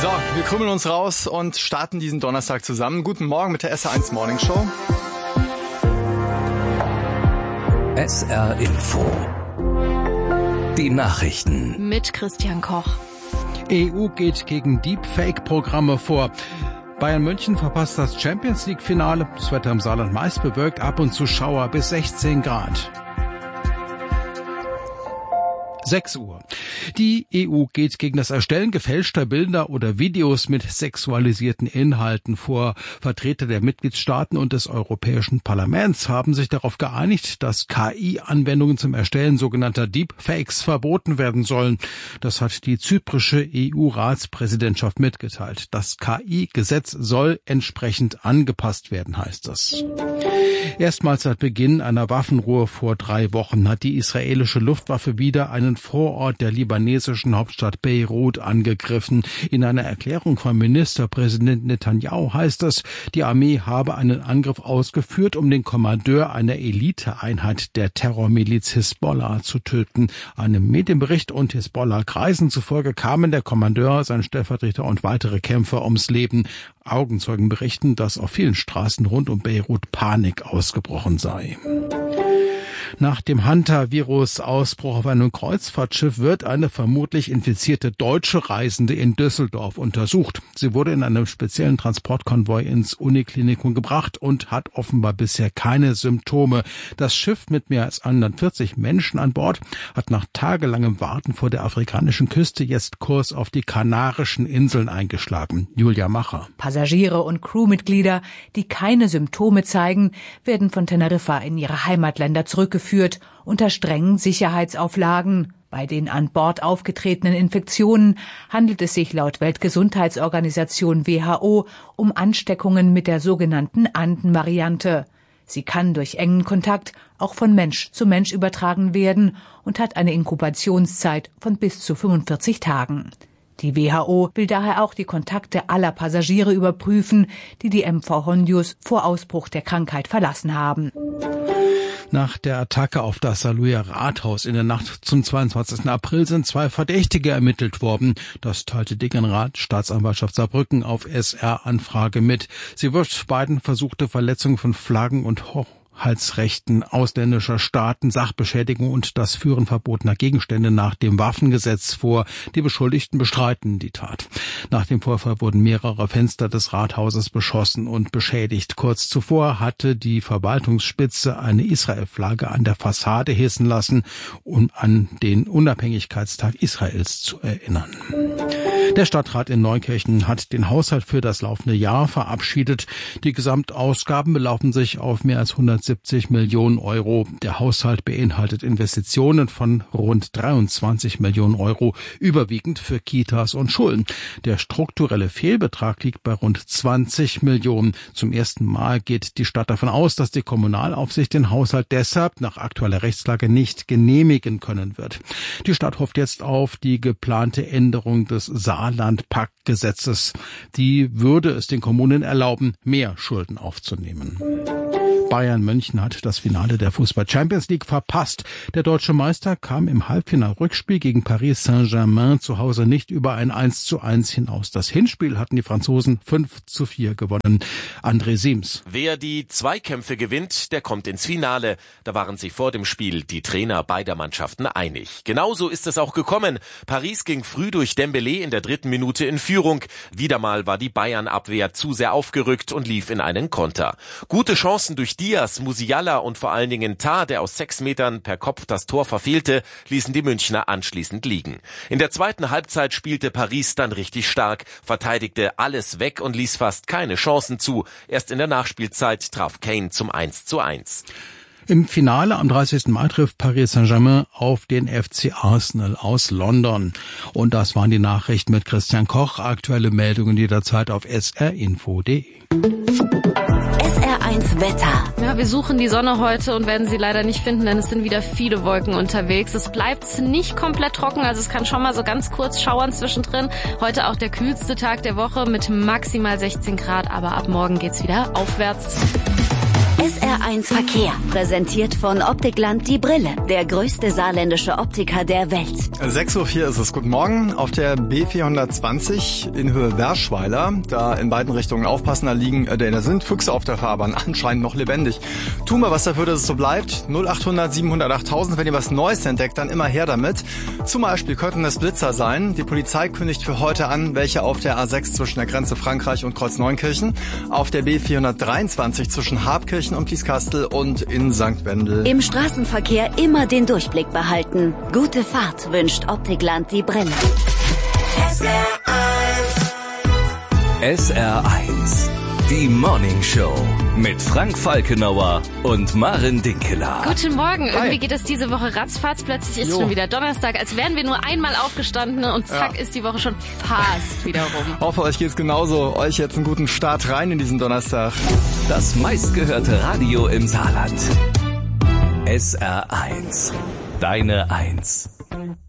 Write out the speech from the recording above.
So, wir krümmeln uns raus und starten diesen Donnerstag zusammen. Guten Morgen mit der SR1 Morning Show. SR Info. Die Nachrichten. Mit Christian Koch. EU geht gegen Deepfake-Programme vor. Bayern München verpasst das Champions-League-Finale. Das Wetter im Saarland meist bewölkt, ab und zu Schauer bis 16 Grad. 6 Uhr. Die EU geht gegen das Erstellen gefälschter Bilder oder Videos mit sexualisierten Inhalten vor. Vertreter der Mitgliedstaaten und des Europäischen Parlaments haben sich darauf geeinigt, dass KI-Anwendungen zum Erstellen sogenannter Deepfakes verboten werden sollen. Das hat die zyprische EU-Ratspräsidentschaft mitgeteilt. Das KI-Gesetz soll entsprechend angepasst werden, heißt es. Erstmals seit Beginn einer Waffenruhe vor 3 Wochen hat die israelische Luftwaffe wieder einen Vorort der libanesischen Hauptstadt Beirut angegriffen. In einer Erklärung von Ministerpräsident Netanyahu heißt es, die Armee habe einen Angriff ausgeführt, um den Kommandeur einer Eliteeinheit der Terrormiliz Hisbollah zu töten. Einem Medienbericht und Hisbollah-Kreisen zufolge kamen der Kommandeur, sein Stellvertreter und weitere Kämpfer ums Leben. Augenzeugen berichten, dass auf vielen Straßen rund um Beirut Panik ausgebrochen sei. Nach dem Hantavirus-Ausbruch auf einem Kreuzfahrtschiff wird eine vermutlich infizierte deutsche Reisende in Düsseldorf untersucht. Sie wurde in einem speziellen Transportkonvoi ins Uniklinikum gebracht und hat offenbar bisher keine Symptome. Das Schiff mit mehr als 140 Menschen an Bord hat nach tagelangem Warten vor der afrikanischen Küste jetzt Kurs auf die Kanarischen Inseln eingeschlagen. Julia Macher. Passagiere und Crewmitglieder, die keine Symptome zeigen, werden von Teneriffa in ihre Heimatländer zurückgeführt unter strengen Sicherheitsauflagen. Bei den an Bord aufgetretenen Infektionen handelt es sich laut Weltgesundheitsorganisation WHO um Ansteckungen mit der sogenannten Anden-Variante. Sie kann durch engen Kontakt auch von Mensch zu Mensch übertragen werden und hat eine Inkubationszeit von bis zu 45 Tagen. Die WHO will daher auch die Kontakte aller Passagiere überprüfen, die MV Hondius vor Ausbruch der Krankheit verlassen haben. Nach der Attacke auf das Saarlouer Rathaus in der Nacht zum 22. April sind 2 Verdächtige ermittelt worden. Das teilte die Generalstaatsanwaltschaft Saarbrücken auf SR-Anfrage mit. Sie wirft beiden versuchte Verletzungen von Flaggen und Hoheitsrechten ausländischer Staaten, Sachbeschädigung und das Führen verbotener Gegenstände nach dem Waffengesetz vor. Die Beschuldigten bestreiten die Tat. Nach dem Vorfall wurden mehrere Fenster des Rathauses beschossen und beschädigt. Kurz zuvor hatte die Verwaltungsspitze eine Israel-Flagge an der Fassade hissen lassen, um an den Unabhängigkeitstag Israels zu erinnern. Der Stadtrat in Neukirchen hat den Haushalt für das laufende Jahr verabschiedet. Die Gesamtausgaben belaufen sich auf mehr als 170 Millionen Euro. Der Haushalt beinhaltet Investitionen von rund 23 Millionen Euro, überwiegend für Kitas und Schulen. Der strukturelle Fehlbetrag liegt bei rund 20 Millionen. Zum ersten Mal geht die Stadt davon aus, dass die Kommunalaufsicht den Haushalt deshalb nach aktueller Rechtslage nicht genehmigen können wird. Die Stadt hofft jetzt auf die geplante Änderung des Saarland-Pakt-Gesetzes. Die würde es den Kommunen erlauben, mehr Schulden aufzunehmen. Bayern München hat das Finale der Fußball-Champions League verpasst. Der deutsche Meister kam im Halbfinal-Rückspiel gegen Paris Saint-Germain zu Hause nicht über ein 1:1 hinaus. Das Hinspiel hatten die Franzosen 5:4 gewonnen. André Siems. Wer die Zweikämpfe gewinnt, der kommt ins Finale. Da waren sich vor dem Spiel die Trainer beider Mannschaften einig. Genauso ist es auch gekommen. Paris ging früh durch Dembélé in der 3. Minute in Führung. Wieder mal war die Bayern-Abwehr zu sehr aufgerückt und lief in einen Konter. Gute Chancen durch Diaz, Musiala und vor allen Dingen Tah, der aus 6 Metern per Kopf das Tor verfehlte, ließen die Münchner anschließend liegen. In der zweiten Halbzeit spielte Paris dann richtig stark, verteidigte alles weg und ließ fast keine Chancen zu. Erst in der Nachspielzeit traf Kane zum 1:1. Im Finale am 30. Mai trifft Paris Saint-Germain auf den FC Arsenal aus London. Und das waren die Nachrichten mit Christian Koch. Aktuelle Meldungen jederzeit auf srinfo.de. SR1 Wetter. Ja, wir suchen die Sonne heute und werden sie leider nicht finden, denn es sind wieder viele Wolken unterwegs. Es bleibt nicht komplett trocken, also es kann schon mal so ganz kurz schauern zwischendrin. Heute auch der kühlste Tag der Woche mit maximal 16 Grad, aber ab morgen geht's wieder aufwärts. SR1 Verkehr, präsentiert von Optikland die Brille, der größte saarländische Optiker der Welt. 6:04 Uhr ist es. Guten Morgen. Auf der B420 in Höhe Werschweiler, da in beiden Richtungen aufpassen, da sind Füchse auf der Fahrbahn, anscheinend noch lebendig. Tun wir was dafür, dass es so bleibt. 0800 700 8000, wenn ihr was Neues entdeckt, dann immer her damit. Zum Beispiel könnten es Blitzer sein. Die Polizei kündigt für heute an, welche auf der A6 zwischen der Grenze Frankreich und Kreuzneunkirchen, auf der B423 zwischen Habkirchen und Blieskastel und in St. Wendel. Im Straßenverkehr immer den Durchblick behalten. Gute Fahrt wünscht Optikland die Brille. SR1, die Morning Show mit Frank Falkenauer und Maren Dinkeler. Guten Morgen. Irgendwie geht es diese Woche ratzfatz. Plötzlich ist schon wieder Donnerstag, als wären wir nur einmal aufgestanden und zack ist die Woche schon fast wieder rum. Hoffe, euch geht's genauso. Euch jetzt einen guten Start rein in diesen Donnerstag. Das meistgehörte Radio im Saarland. SR1, deine Eins.